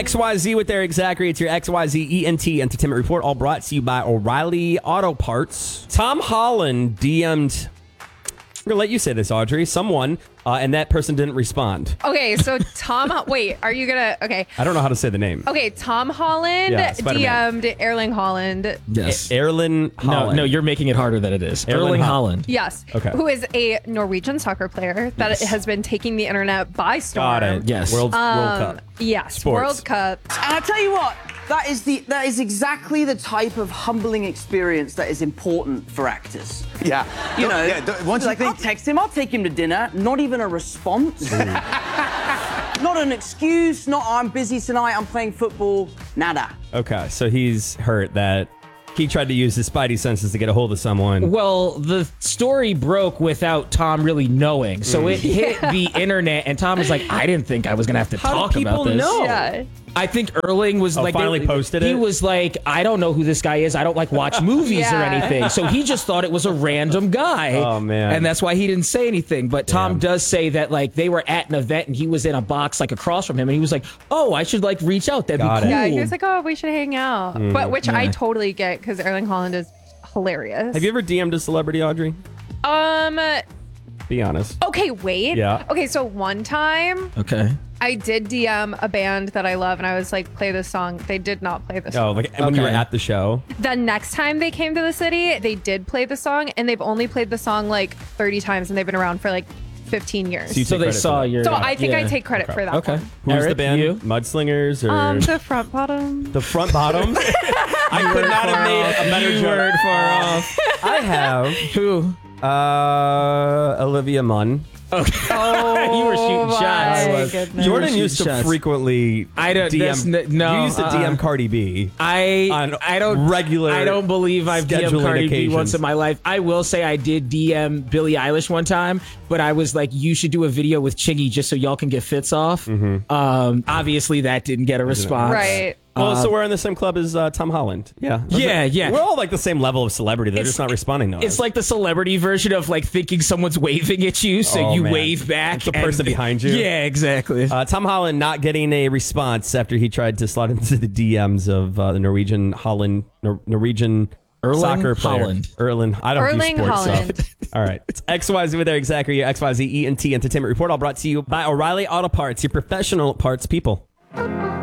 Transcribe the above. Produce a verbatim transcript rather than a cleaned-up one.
X Y Z with Eric Zachary. It's your X Y Z E N T Entertainment Report, all brought to you by O'Reilly Auto Parts. Tom Holland D M'd... I'm going to let you say this, Audrey. Someone, uh, and that person didn't respond. Okay, so Tom... wait, are you going to... Okay. I don't know how to say the name. Okay, Tom Holland Yeah, D M'd Erling Holland. Yes. E- Erling Holland. No, no, you're making it harder than it is. Erling Erling Hol- Holland. Yes. Okay. Who is a Norwegian soccer player that Yes. has been taking the internet by storm. Got it. Yes. World, Um, World Cup. Yes, Sports. World Cup. And I tell you what, that is the that is exactly the type of humbling experience that is important for actors. Yeah. You Don't- know, yeah, don't- once you like, think- I'll text him, I'll take him to dinner. Not even a response. Not an excuse. Not I'm busy tonight. I'm playing football. Nada. Okay, so he's hurt that he tried to use his spidey senses to get a hold of someone. Well, the story broke without Tom really knowing. So it hit the internet, and Tom was like, I didn't think I was going to have to How talk do people about this. know? Yeah. I think Erling was Oh, like... finally they- posted he it? He was like, I don't know who this guy is. I don't like watch movies or Yeah. anything. So he just thought it was a random guy. Oh, man. And that's why he didn't say anything. But Tom Damn. does say that like they were at an event and he was in a box like across from him. And he was like, oh, I should like reach out. That'd Got be it. cool. Yeah, he was like, oh, we should hang out. But which I Yeah. totally get because Erling Holland is hilarious. Have you ever D M'd a celebrity, Audrey? Um, Be honest. okay, wait. Yeah. Okay, so one time Okay. I did D M a band that I love and I was like, play this song. They did not play the song. Oh, like when you were Okay. at the show. The next time they came to the city, they did play the song and they've only played the song like thirty times and they've been around for like fifteen years. So you So take they credit for saw that. your... So I think I yeah. take credit Okay. for that Okay. one. Who's the Eric, band? you? Mudslingers or Um, the front bottom. the Front Bottoms? I could not have made a better You joke. were far off. I have Who? uh, Olivia Munn. Okay. Oh, You were shooting shots. my I was. goodness. You were Jordan used to shooting shots. frequently I don't- D that's M. n- no, You used to D M uh-uh. Cardi B. I On I don't regular I don't believe I've D M'd scheduling Cardi B occasions. once in my life. I will say I did D M Billie Eilish one time, but I was like, you should do a video with Chingy just so y'all can get fits off. Mm-hmm. Um, obviously that didn't get a response. Right. Well, so we're in the same club as uh, Tom Holland. Yeah. Yeah, yeah. We're all like the same level of celebrity. They're It's- just not responding to us. It's like the celebrity version of like thinking someone's waving at you, so Oh, you man. wave back. It's the and- person behind you. Yeah, exactly. Uh, Tom Holland not getting a response after he tried to slot into the D Ms of uh, the Norwegian Holland Nor- Norwegian Erling soccer player. Holland. Erling. I don't Erling do sports Holland. stuff. All right. It's X Y Z with Eric Zachary, your X Y Z E N T Entertainment Report, all brought to you by O'Reilly Auto Parts, your professional parts people.